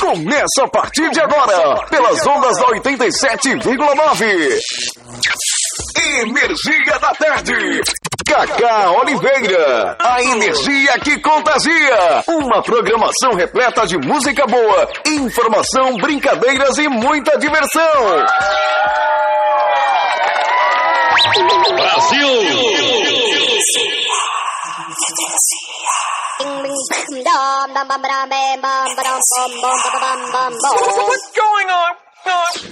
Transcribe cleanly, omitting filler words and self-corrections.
Começa a partir de agora, pelas ondas da 87,9. Energia da Tarde. Cacá Oliveira, a energia que contagia. Uma programação repleta de música boa, informação, brincadeiras e muita diversão. Brasil! What's going on?